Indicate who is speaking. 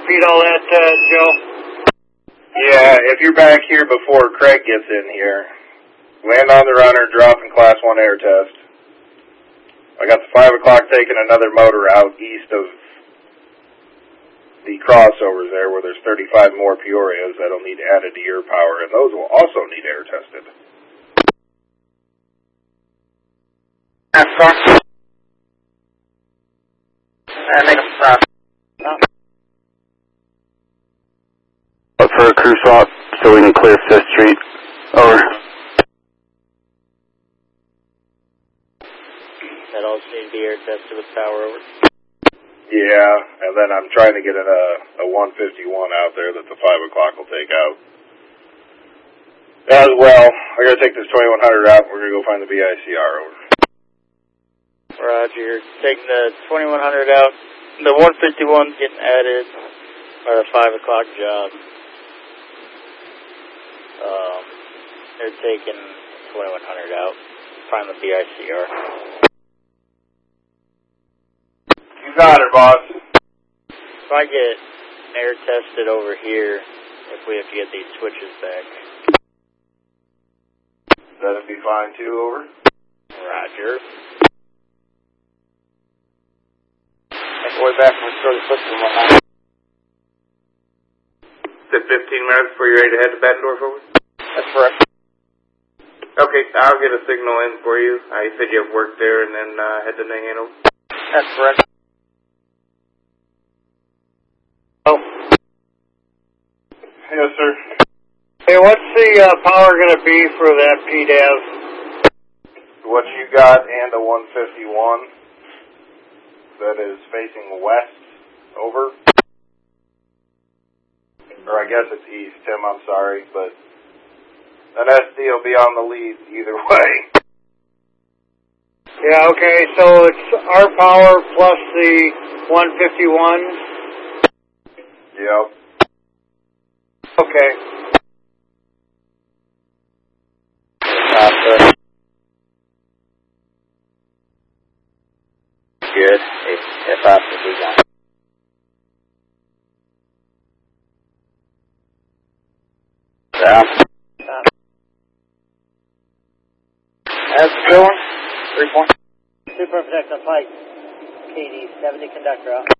Speaker 1: repeat all that, Joe?
Speaker 2: Yeah, if you're back here before Craig gets in here, land on the runner, drop in Class 1 air test. I got the 5 o'clock taking another motor out east of the crossovers there where there's 35 more Peorias that'll need added to your power, and those will also need air tested.
Speaker 1: That's fine. Make them stop.
Speaker 3: Up for a crew swap so we can clear 5th Street. Over.
Speaker 4: That also needs to be air tested with power over.
Speaker 2: Yeah, and then I'm trying to get a 151 out there that the 5 o'clock will take out. As well, I gotta take this 2100 out, we're gonna go find the BICR over.
Speaker 4: Roger, taking the 2100 out. The 151's getting added, or a 5 o'clock job. They're taking 2100 out. Find the BICR.
Speaker 2: You got her, boss.
Speaker 4: If I get air tested over here, if we have to get these switches back.
Speaker 2: That'd be fine too, over.
Speaker 4: Roger. We're back from the system right now.
Speaker 5: Is it 15 minutes before you're ready to head to Bettendorf, over?
Speaker 4: That's correct.
Speaker 5: Okay, I'll get a signal in for you. You said you have work there and then head to Nang over.
Speaker 4: That's correct.
Speaker 1: Oh.
Speaker 2: Yes, sir.
Speaker 1: Hey, what's the power going to be for that PDAV?
Speaker 2: What you got and a 151 that is facing west, over. Or I guess it's east, Tim, I'm sorry, but an SD will be on the lead either way.
Speaker 1: Yeah, okay, so it's our power plus the 151?
Speaker 2: Yep.
Speaker 1: Okay.
Speaker 4: Good. If I have to be gone. How's it going? 3 point.
Speaker 6: Super Protect on Pike. KD 70 conductor out.